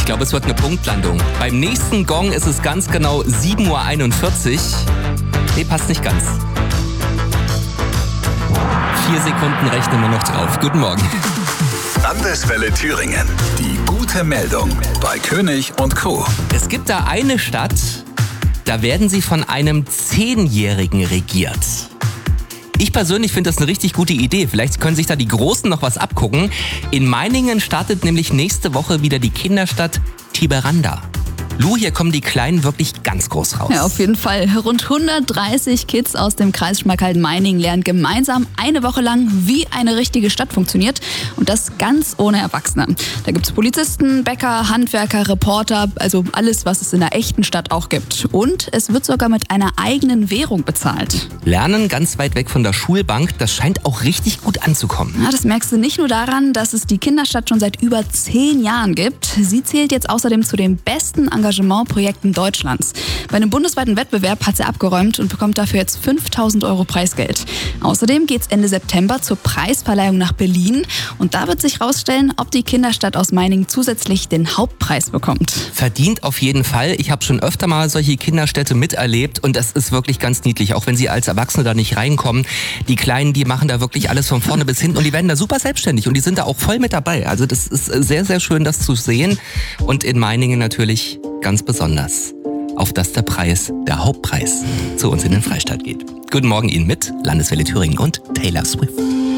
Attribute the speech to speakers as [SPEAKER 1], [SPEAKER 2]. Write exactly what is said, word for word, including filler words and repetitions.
[SPEAKER 1] glaube, es wird eine Punktlandung. Beim nächsten Gong ist es ganz genau sieben Uhr einundvierzig. Nee, passt nicht ganz. Vier Sekunden rechnen wir noch drauf. Guten Morgen.
[SPEAKER 2] Landeswelle Thüringen. Die gute Meldung bei König und Co.
[SPEAKER 1] Es gibt da eine Stadt, da werden sie von einem Zehnjährigen regiert. Ich persönlich finde das eine richtig gute Idee. Vielleicht können sich da die Großen noch was abgucken. In Meiningen startet nämlich nächste Woche wieder die Kinderstadt Tiberanda. Lu, hier kommen die Kleinen wirklich ganz groß raus.
[SPEAKER 3] Ja, auf jeden Fall. Rund hundertdreißig Kids aus dem Kreis Schmalkalden-Meiningen lernen gemeinsam eine Woche lang, wie eine richtige Stadt funktioniert. Und das ganz ohne Erwachsene. Da gibt es Polizisten, Bäcker, Handwerker, Reporter, also alles, was es in einer echten Stadt auch gibt. Und es wird sogar mit einer eigenen Währung bezahlt.
[SPEAKER 1] Lernen ganz weit weg von der Schulbank, das scheint auch richtig gut anzukommen.
[SPEAKER 3] Ja, das merkst du nicht nur daran, dass es die Kinderstadt schon seit über zehn Jahren gibt. Sie zählt jetzt außerdem zu den besten Engagementprojekten Deutschlands. Bei einem bundesweiten Wettbewerb hat sie abgeräumt und bekommt dafür jetzt fünftausend Euro Preisgeld. Außerdem geht es Ende September zur Preisverleihung nach Berlin. Und da wird sich rausstellen, ob die Kinderstadt aus Meiningen zusätzlich den Hauptpreis bekommt.
[SPEAKER 1] Verdient auf jeden Fall. Ich habe schon öfter mal solche Kinderstädte miterlebt und das ist wirklich ganz niedlich. Auch wenn sie als Erwachsene da nicht reinkommen. Die Kleinen, die machen da wirklich alles von vorne bis hinten und die werden da super selbstständig und die sind da auch voll mit dabei. Also das ist sehr, sehr schön, das zu sehen. Und in Meiningen natürlich ganz besonders, auf dass der Preis, der Hauptpreis, zu uns in den Freistaat geht. Guten Morgen Ihnen mit Landeswelle Thüringen und Taylor Swift.